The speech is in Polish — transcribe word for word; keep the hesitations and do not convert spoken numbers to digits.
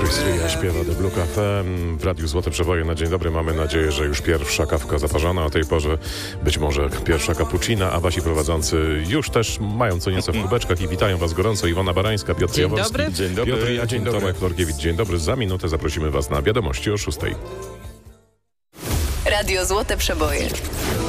Stryja śpiewa The Blue Cafe w Radiu Złote Przeboje na dzień dobry. Mamy nadzieję, że już pierwsza kawka zaparzona, o tej porze być może pierwsza cappuccina, a wasi prowadzący już też mają co nieco w kubeczkach i witają was gorąco. Iwona Barańska, Piotr Dzień Jaworski. dobry. Dzień dobry. Piotr ja, dzień dobry. Tomek Florkiewicz, dzień dobry. Za minutę zaprosimy was na wiadomości o szóstej. Radio Złote Przeboje.